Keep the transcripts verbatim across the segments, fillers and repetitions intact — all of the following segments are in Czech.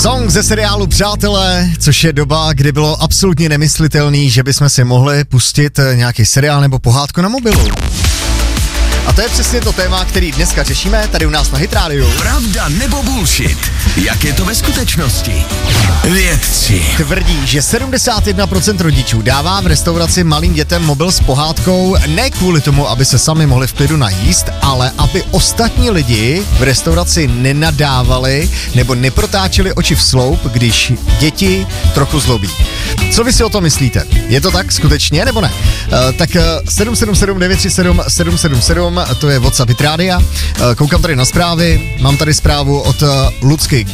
Song ze seriálu Přátelé, což je doba, kdy bylo absolutně nemyslitelný, že bychom si mohli pustit nějaký seriál nebo pohádku na mobilu. A to je přesně to téma, který dneska řešíme tady u nás na Hit Radio. Pravda nebo bullshit? Jak je to ve skutečnosti? Vědci tvrdí, že sedmdesát jedna procent rodičů dává v restauraci malým dětem mobil s pohádkou ne kvůli tomu, aby se sami mohli v klidu najíst, ale aby ostatní lidi v restauraci nenadávali nebo neprotáčeli oči v sloup, když děti trochu zlobí. Co vy si o tom myslíte? Je to tak skutečně nebo ne? Uh, tak uh, sedm sedm sedm devět tři sedm sedm sedm sedm, to je WhatsApp Hit Radia. Uh, koukám tady na zprávy, mám tady zprávu od uh, Lucky.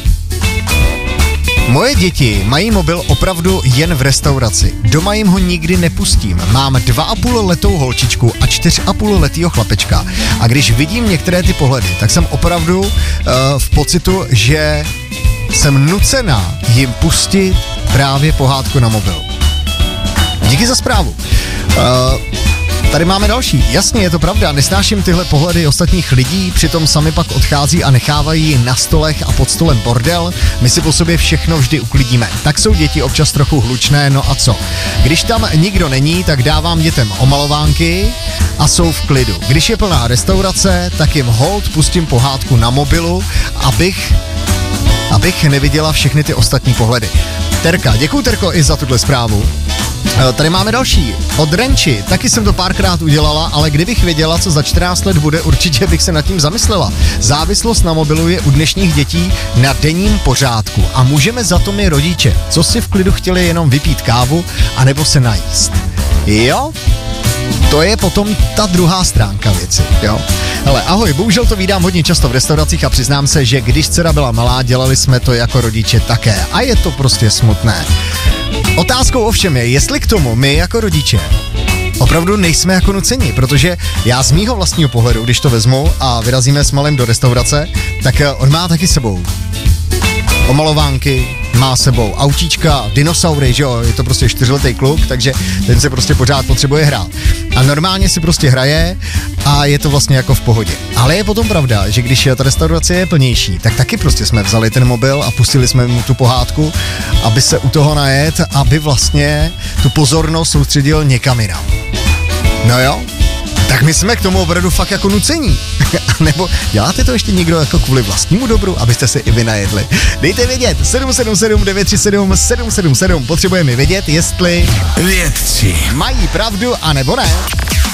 Moje děti mají mobil opravdu jen v restauraci. Doma jim ho nikdy nepustím. Mám dva a půl letou holčičku a čtyř a půl letýho chlapečka. A když vidím některé ty pohledy, tak jsem opravdu uh, v pocitu, že jsem nucena jim pustit právě pohádku na mobil. Díky za zprávu. Uh, Tady máme další. Jasně, je to pravda, nesnáším tyhle pohledy ostatních lidí, přitom sami pak odchází a nechávají na stolech a pod stolem bordel. My si po sobě všechno vždy uklidíme. Tak jsou děti občas trochu hlučné, no a co? Když tam nikdo není, tak dávám dětem omalovánky a jsou v klidu. Když je plná restaurace, tak jim hold pustím pohádku na mobilu, abych, abych neviděla všechny ty ostatní pohledy. Terka, děkuju Terko i za tuhle zprávu. Tady máme další. Od Renči. Taky jsem to párkrát udělala, ale kdybych věděla, co za čtrnáct let bude, určitě bych se nad tím zamyslela. Závislost na mobilu je u dnešních dětí na denním pořádku a můžeme za to my rodiče, co si v klidu chtěli jenom vypít kávu anebo se najíst. Jo? To je potom ta druhá stránka věci, jo. Hele, ahoj, bohužel to vídám hodně často v restauracích a přiznám se, že když dcera byla malá, dělali jsme to jako rodiče také a je to prostě smutné. Otázkou ovšem je, jestli k tomu my jako rodiče opravdu nejsme jako nuceni, protože já z mýho vlastního pohledu, když to vezmu a vyrazíme s malým do restaurace, tak on má taky sebou omalovánky, má sebou autíčka, dinosaury, že jo, je to prostě čtyřletý kluk, takže ten se prostě pořád potřebuje hrát. A normálně si prostě hraje a je to vlastně jako v pohodě. Ale je potom pravda, že když ta restaurace je plnější, tak taky prostě jsme vzali ten mobil a pustili jsme mu tu pohádku, aby se u toho najet, aby vlastně tu pozornost soustředil někam jinam. No jo, tak my jsme k tomu opravdu fakt jako nucení. Nebo děláte to ještě někdo jako kvůli vlastnímu dobru, abyste se i vy najedli. Dejte vědět, sedm sedm sedm devět tři sedm sedm sedm sedm, potřebujeme vědět, jestli vědci mají pravdu, anebo ne.